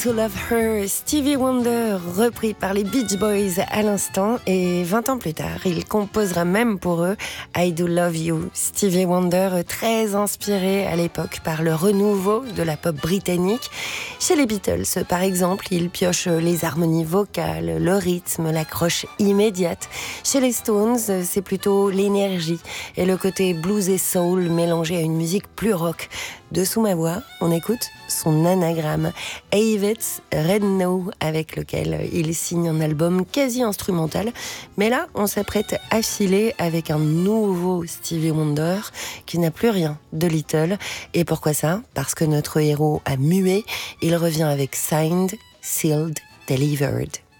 To Love Her, Stevie Wonder, repris par les Beach Boys à l'instant, et 20 ans plus tard, il composera même pour eux I Do Love You. Stevie Wonder, très inspiré à l'époque par le renouveau de la pop britannique. Chez les Beatles, par exemple, il pioche les harmonies vocales, le rythme, l'accroche immédiate. Chez les Stones, c'est plutôt l'énergie et le côté blues et soul mélangé à une musique plus rock. Dessous ma voix, on écoute son anagramme, Avett Redknaw, avec lequel il signe un album quasi instrumental. Mais là, on s'apprête à filer avec un nouveau Stevie Wonder qui n'a plus rien de Little. Et pourquoi ça ? Parce que notre héros a mué. Il revient avec Signed, Sealed, Delivered.